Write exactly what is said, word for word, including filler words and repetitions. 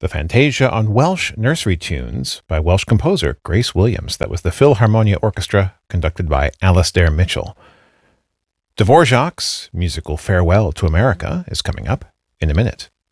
The Fantasia on Welsh Nursery Tunes by Welsh composer Grace Williams. That was the Philharmonia Orchestra, conducted by Alastair Mitchell. Dvorak's musical Farewell to America is coming up in a minute.